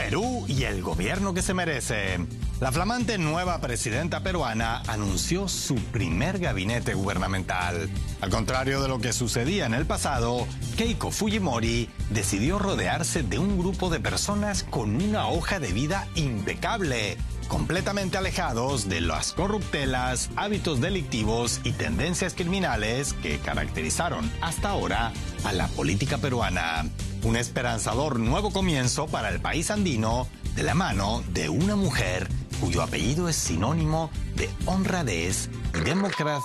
Perú y el gobierno que se merece. La flamante nueva presidenta peruana anunció su primer gabinete gubernamental. Al contrario de lo que sucedía en el pasado, Keiko Fujimori decidió rodearse de un grupo de personas con una hoja de vida impecable, completamente alejados de las corruptelas, hábitos delictivos y tendencias criminales que caracterizaron hasta ahora a la política peruana. Un esperanzador nuevo comienzo para el país andino de la mano de una mujer cuyo apellido es sinónimo de honradez y democracia.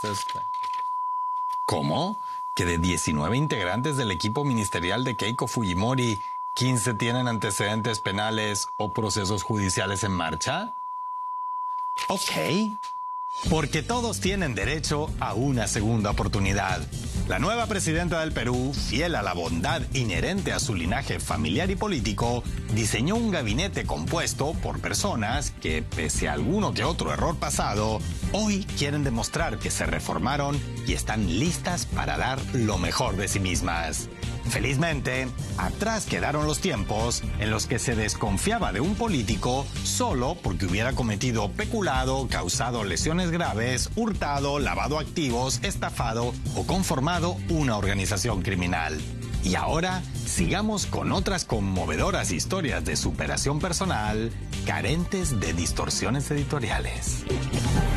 ¿Cómo? ¿Que de 19 integrantes del equipo ministerial de Keiko Fujimori, 15 tienen antecedentes penales o procesos judiciales en marcha? Ok. Porque todos tienen derecho a una segunda oportunidad. La nueva presidenta del Perú, fiel a la bondad inherente a su linaje familiar y político, diseñó un gabinete compuesto por personas que, pese a alguno que otro error pasado, hoy quieren demostrar que se reformaron y están listas para dar lo mejor de sí mismas. Felizmente, atrás quedaron los tiempos en los que se desconfiaba de un político solo porque hubiera cometido peculado, causado lesiones graves, hurtado, lavado activos, estafado o conformado una organización criminal. Y ahora, sigamos con otras conmovedoras historias de superación personal, carentes de distorsiones editoriales.